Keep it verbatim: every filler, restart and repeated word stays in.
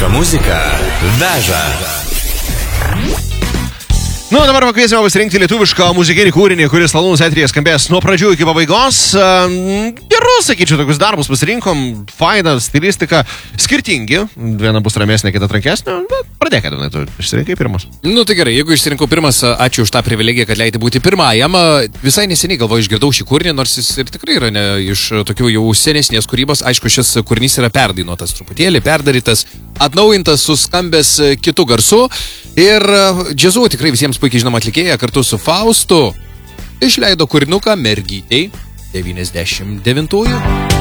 Lietuviška muzika veža. Nu, dabar pakviesime pasirinkti lietuvišką muzikinį kūrinį, kuris Lalūnus eteryje skambės nuo pradžių iki pabaigos. Gerus, sakyčiau, tokius darbus pasirinkom. Faina, stilistika, skirtingi. Viena bus ramesnė, kita trankesnė. Bet pradėk, Edvinai, tu išsirinkai pirmas. Nu, tai gerai, jeigu išsirinkau pirmas, ačiū už tą privilegiją, kad leidai būti pirmajam. Visai neseniai galvoju, išgirdau šį kūrinį, nors jis ir tikrai yra ne iš tokių jau senesnės kūrybos. Aišku, šis kūrinys yra perdainuotas truputėlį, perdarytas, atnaujintas, suskambęs kitų garsų. Ir džiazu tikrai visiems puikiai žinoma atlikėja kartu su Faustu išleido kūrinuką Mergytei devyniasdešimt devintųjų.